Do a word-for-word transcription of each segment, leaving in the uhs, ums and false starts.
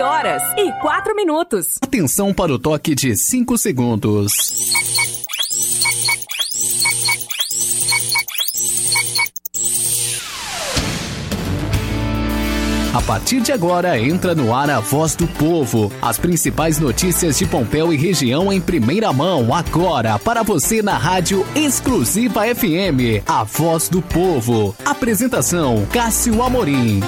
horas e quatro minutos. Atenção para o toque de cinco segundos. A partir de agora, entra no ar a Voz do Povo. As principais notícias de Pompéu e região em primeira mão, agora, para você na Rádio Exclusiva F M. A Voz do Povo. Apresentação, Cássio Amorim.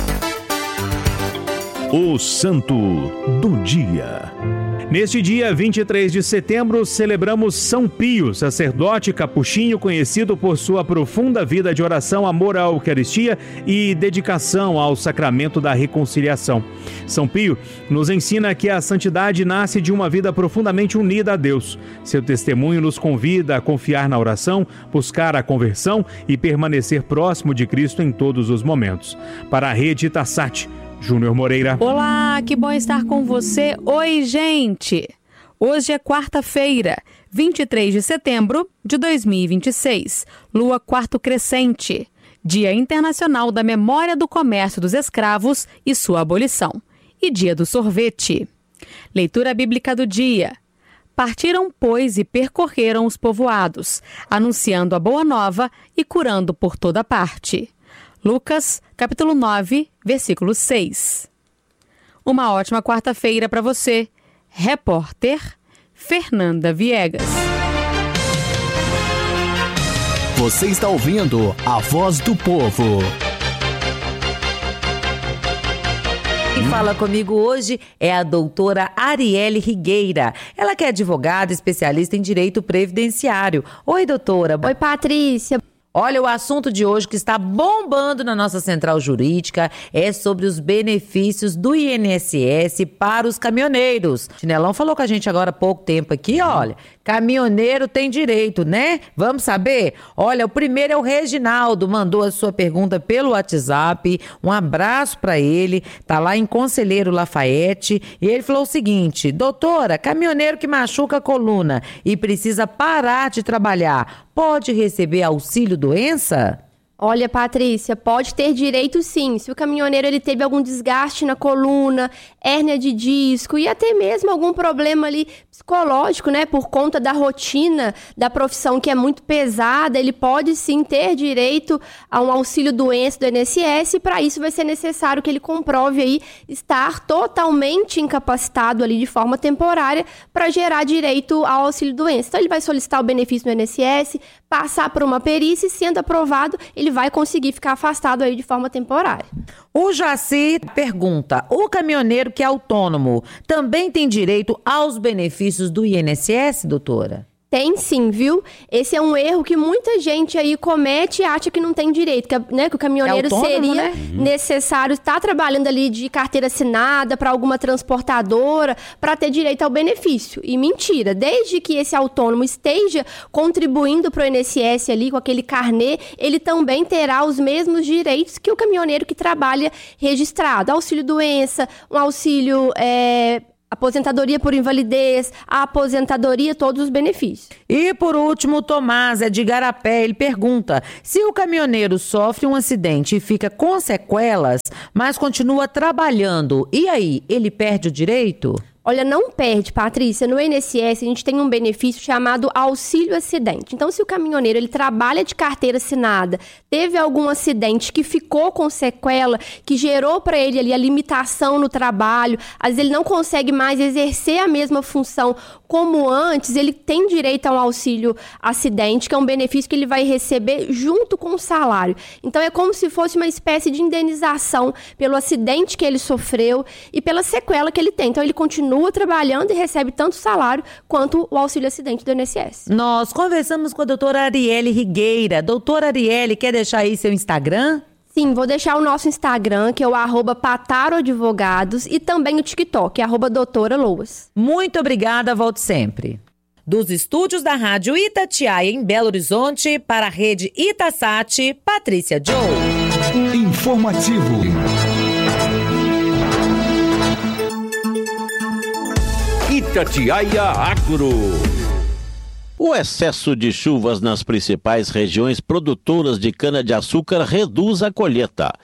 O Santo do Dia. Neste dia vinte e três de setembro, celebramos São Pio, sacerdote capuchinho conhecido por sua profunda vida de oração, amor à Eucaristia e dedicação ao sacramento da reconciliação. São Pio nos ensina que a santidade nasce de uma vida profundamente unida a Deus. Seu testemunho nos convida a confiar na oração, buscar a conversão e permanecer próximo de Cristo em todos os momentos. Para a Rede Itasat, Júnior Moreira. Olá, que bom estar com você. Oi, gente! Hoje é quarta-feira, vinte e três de setembro de dois mil e vinte e seis, lua quarto crescente, Dia Internacional da Memória do Comércio dos Escravos e sua abolição, e Dia do Sorvete. Leitura bíblica do dia. Partiram, pois, e percorreram os povoados, anunciando a boa nova e curando por toda parte. Lucas, capítulo nove, versículo seis. Uma ótima quarta-feira para você. Repórter Fernanda Viegas. Você está ouvindo a Voz do Povo. Quem fala comigo hoje é a doutora Arielle Rigueira. Ela que é advogada, especialista em direito previdenciário. Oi, doutora. Oi, Patrícia. Olha, o assunto de hoje que está bombando na nossa central jurídica é sobre os benefícios do I N S S para os caminhoneiros. Chinelão falou com a gente agora há pouco tempo aqui, olha, caminhoneiro tem direito, né? Vamos saber? Olha, o primeiro é o Reginaldo, mandou a sua pergunta pelo WhatsApp, um abraço para ele, tá lá em Conselheiro Lafayette, e ele falou o seguinte: doutora, caminhoneiro que machuca a coluna e precisa parar de trabalhar, pode receber auxílio doença? Olha, Patrícia, pode ter direito sim. Se o caminhoneiro ele teve algum desgaste na coluna, hérnia de disco e até mesmo algum problema ali psicológico, né, por conta da rotina da profissão que é muito pesada, ele pode sim ter direito a um auxílio doença do I N S S, e para isso vai ser necessário que ele comprove aí estar totalmente incapacitado ali de forma temporária para gerar direito ao auxílio doença. Então ele vai solicitar o benefício do I N S S, passar por uma perícia e, sendo aprovado, ele vai conseguir ficar afastado aí de forma temporária. O Jaci pergunta: o caminhoneiro que é autônomo também tem direito aos benefícios do I N S S, doutora? Tem sim, viu? Esse é um erro que muita gente aí comete e acha que não tem direito, que, né, que o caminhoneiro é autônomo, seria né? necessário estar trabalhando ali de carteira assinada para alguma transportadora para ter direito ao benefício. E mentira, desde que esse autônomo esteja contribuindo para o I N S S ali com aquele carnê, ele também terá os mesmos direitos que o caminhoneiro que trabalha registrado. Auxílio doença, um auxílio... É... aposentadoria por invalidez, a aposentadoria, todos os benefícios. E por último, o Tomás é de Igarapé. Ele pergunta: se o caminhoneiro sofre um acidente e fica com sequelas, mas continua trabalhando, e aí, ele perde o direito? Olha, não perde, Patrícia. No I N S S, a gente tem um benefício chamado auxílio acidente. Então, se o caminhoneiro ele trabalha de carteira assinada, teve algum acidente que ficou com sequela, que gerou para ele ali a limitação no trabalho, às vezes ele não consegue mais exercer a mesma função como antes, ele tem direito a um auxílio acidente, que é um benefício que ele vai receber junto com o salário. Então, é como se fosse uma espécie de indenização pelo acidente que ele sofreu e pela sequela que ele tem. Então, ele continua continua trabalhando e recebe tanto salário quanto o auxílio acidente do I N S S. Nós conversamos com a doutora Arielle Rigueira. Doutora Arielle, quer deixar aí seu Instagram? Sim, vou deixar o nosso Instagram, que é o arroba Pataro Advogados, e também o TikTok, que é arroba doutora Loas. Muito obrigada, volte sempre. Dos estúdios da Rádio Itatiaia, em Belo Horizonte, para a Rede Itasat, Patrícia Joe. Informativo. Itatiaia Agro. O excesso de chuvas nas principais regiões produtoras de cana-de-açúcar reduz a colheita.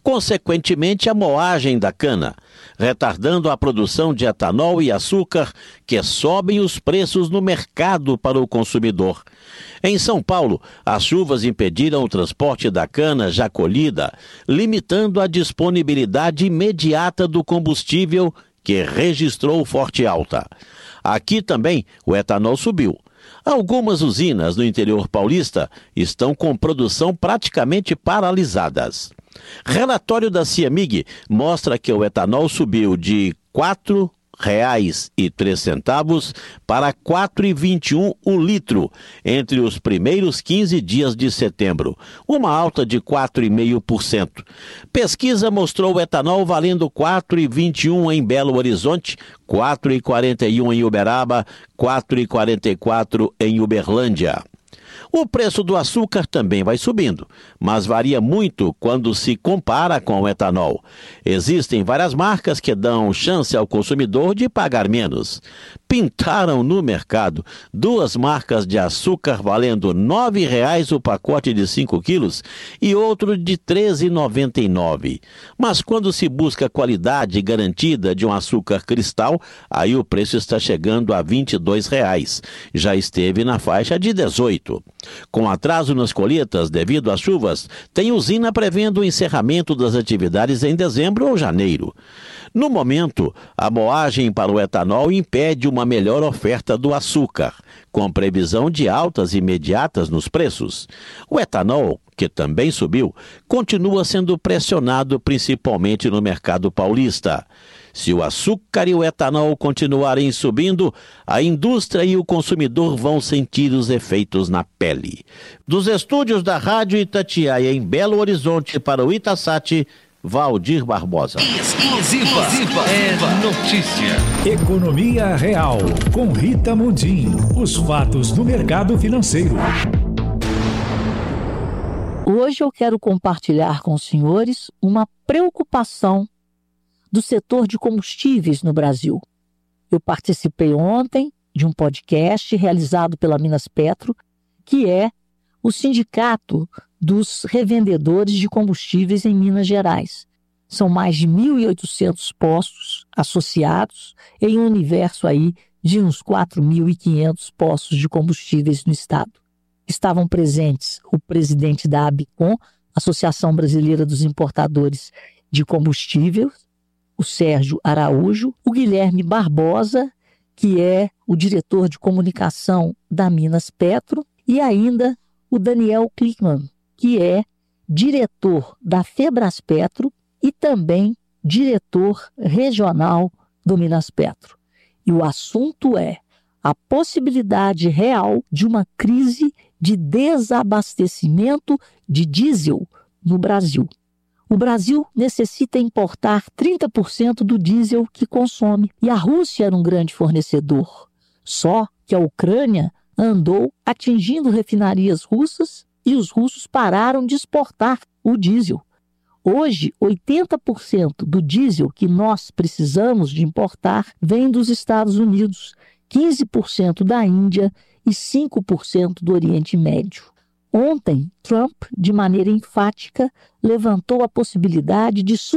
consequentemente a moagem da cana, retardando a produção de etanol e açúcar, que sobem os preços no mercado para o consumidor. Em São Paulo, as chuvas impediram o transporte da cana já colhida, limitando a disponibilidade imediata do combustível, que registrou forte alta. Aqui também o etanol subiu. Algumas usinas no interior paulista estão com produção praticamente paralisadas. Relatório da Ciamig mostra que o etanol subiu de quatro reais e três centavos para quatro reais e vinte e um centavos o litro entre os primeiros quinze dias de setembro, uma alta de quatro vírgula cinco por cento. Pesquisa mostrou o etanol valendo quatro reais e vinte e um centavos em Belo Horizonte, quatro reais e quarenta e um centavos em Uberaba, quatro reais e quarenta e quatro centavos em Uberlândia. O preço do açúcar também vai subindo, mas varia muito quando se compara com o etanol. Existem várias marcas que dão chance ao consumidor de pagar menos. Pintaram no mercado duas marcas de açúcar valendo nove reais o pacote de cinco quilos e outro de treze reais e noventa e nove centavos. Mas quando se busca qualidade garantida de um açúcar cristal, aí o preço está chegando a vinte e dois reais. Já esteve na faixa de dezoito. Com atraso nas colheitas devido às chuvas, tem usina prevendo o encerramento das atividades em dezembro ou janeiro. No momento, a moagem para o etanol impede uma melhor oferta do açúcar, com previsão de altas imediatas nos preços. O etanol, que também subiu, continua sendo pressionado principalmente no mercado paulista. Se o açúcar e o etanol continuarem subindo, a indústria e o consumidor vão sentir os efeitos na pele. Dos estúdios da Rádio Itatiaia em Belo Horizonte para o Itasat, Valdir Barbosa. Exclusiva é notícia. Economia Real, com Rita Mundim. Os fatos do mercado financeiro. Hoje eu quero compartilhar com os senhores uma preocupação do setor de combustíveis no Brasil. Eu participei ontem de um podcast realizado pela Minas Petro, que é o sindicato dos revendedores de combustíveis em Minas Gerais. São mais de mil e oitocentos postos associados em um universo aí de uns quatro mil e quinhentos postos de combustíveis no estado. Estavam presentes o presidente da ABICOM, Associação Brasileira dos Importadores de Combustíveis, o Sérgio Araújo, o Guilherme Barbosa, que é o diretor de comunicação da Minas Petro, e ainda o Daniel Klickmann, que é diretor da Febraspetro e também diretor regional do Minas Petro. E o assunto é a possibilidade real de uma crise de desabastecimento de diesel no Brasil. O Brasil necessita importar trinta por cento do diesel que consome, e a Rússia era um grande fornecedor. Só que a Ucrânia andou atingindo refinarias russas e os russos pararam de exportar o diesel. Hoje, oitenta por cento do diesel que nós precisamos de importar vem dos Estados Unidos, quinze por cento da Índia e cinco por cento do Oriente Médio. Ontem, Trump, de maneira enfática, levantou a possibilidade de